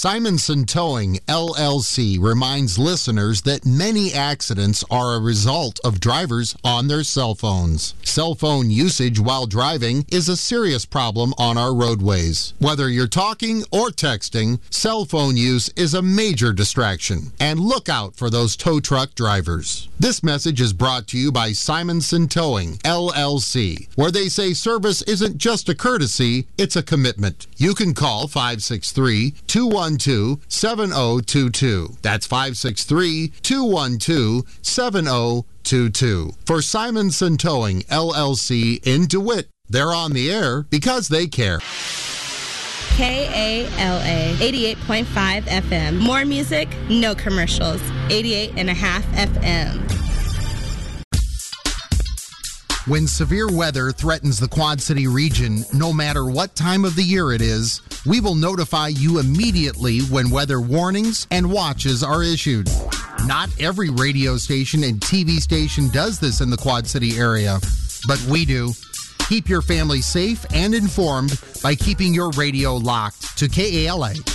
Simonson Towing, LLC reminds listeners that many accidents are a result of drivers on their cell phones. Cell phone usage while driving is a serious problem on our roadways. Whether you're talking or texting, cell phone use is a major distraction. And look out for those tow truck drivers. This message is brought to you by Simonson Towing, LLC, where they say service isn't just a courtesy, it's a commitment. You can call 563-212-7022. That's 563-212-7022. For Simonson Towing, LLC in DeWitt, they're on the air because they care. KALA 88.5 FM. More music, no commercials. 88.5 FM. When severe weather threatens the Quad City region, no matter what time of the year it is, we will notify you immediately when weather warnings and watches are issued. Not every radio station and TV station does this in the Quad City area, but we do. Keep your family safe and informed by keeping your radio locked to KALA.